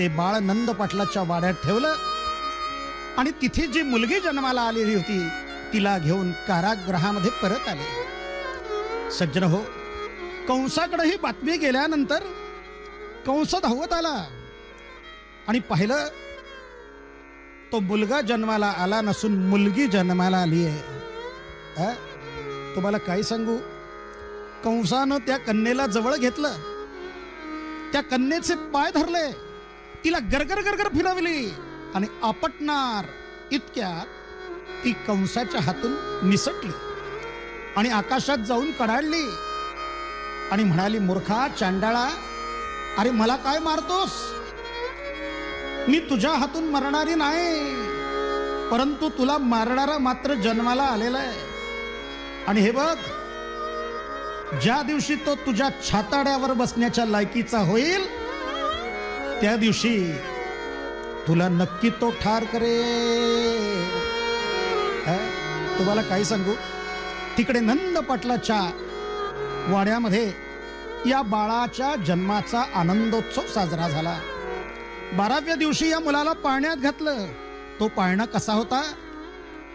ते बाळ नंद पाटलाच्या वाड्यात ठेवलं आणि तिथे जी मुलगी जन्माला आलेली होती तिला घेऊन कारागृहामध्ये परत आले। सज्जन हो, कंसाकडे ही बातमी गेल्यानंतर कंस धावत आला आणि पाहिलं तो मुलगा जन्माला आला नसून मुलगी जन्माला आली आहे। तुम्हाला काय सांगू, कंसानं त्या कन्येला जवळ घेतलं, त्या कन्येचे पाय धरले, तिला गरगर गरगर फिरवली आणि आपटणार इतक्यात ती कंसाच्या हातून निसटली आणि आकाशात जाऊन कडाडली आणि म्हणाली, मूर्खा चांडाळा, अरे मला काय मारतोस? मी तुझ्या हातून मरणारी नाही, परंतु तुला मारणारा मात्र जन्माला आलेला आहे। आणि हे बघ, ज्या दिवशी तो तुझ्या छाताड्यावर बसण्याच्या लायकीचा होईल त्या दिवशी तुला नक्की तो ठार करेल। तुम्हाला काय सांगू, तिकडे नंद पाटलाच्या वाड्यामध्ये या बाळाच्या जन्माचा आनंदोत्सव साजरा झाला। 12व्या दिवशी या मुलाला पाळण्यात घातलं। तो पाळणा कसा होता?